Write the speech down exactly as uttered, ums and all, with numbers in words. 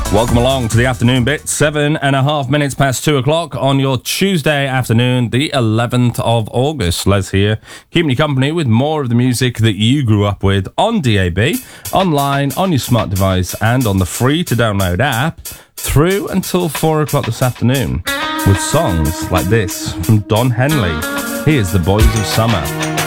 Welcome along to the afternoon bit, seven and a half minutes past two o'clock on your Tuesday afternoon, the eleventh of August. Les here, keeping you company with more of the music that you grew up with on D A B, online, on your smart device, and on the free-to-download app through until four o'clock this afternoon with songs like this from Don Henley. Here's The Boys of Summer.